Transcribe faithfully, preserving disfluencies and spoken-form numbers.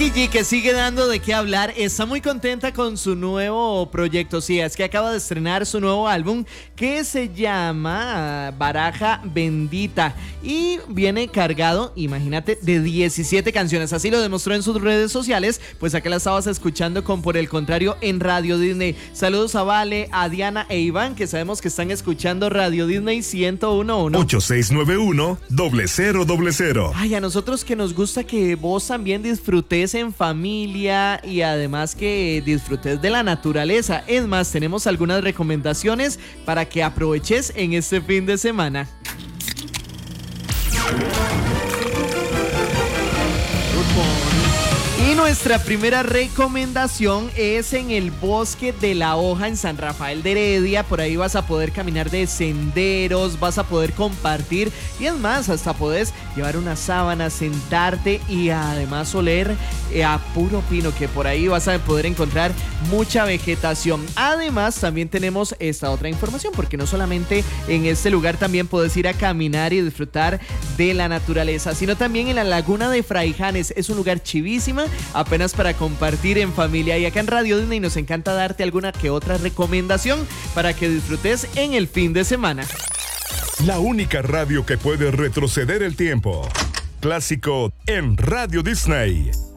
Gigi, que sigue dando de qué hablar, está muy contenta con su nuevo proyecto. Sí, es que acaba de estrenar su nuevo álbum que se llama Baraja Bendita y viene cargado, imagínate, de diecisiete canciones. Así lo demostró en sus redes sociales. Pues acá la estabas escuchando con Por el Contrario en Radio Disney. Saludos a Vale, a Diana e Iván, que sabemos que están escuchando Radio Disney ciento uno punto uno. ocho seis nueve uno, cero cero cero. Ay, a nosotros que nos gusta que vos también disfrutes en familia y además que disfrutes de la naturaleza. Es más, tenemos algunas recomendaciones para que aproveches en este fin de semana. Y nuestra primera recomendación es en el Bosque de la Hoja en San Rafael de Heredia. Por ahí vas a poder caminar de senderos, vas a poder compartir y es más, hasta podés llevar una sábana, sentarte y además oler eh, a puro pino, que por ahí vas a poder encontrar mucha vegetación. Además, también tenemos esta otra información, porque no solamente en este lugar también puedes ir a caminar y disfrutar de la naturaleza, sino también en la Laguna de Fraijanes. Es un lugar chivísima, apenas para compartir en familia, y acá en Radio Disney nos encanta darte alguna que otra recomendación para que disfrutes en el fin de semana. La única radio que puede retroceder el tiempo. Clásico en Radio Disney.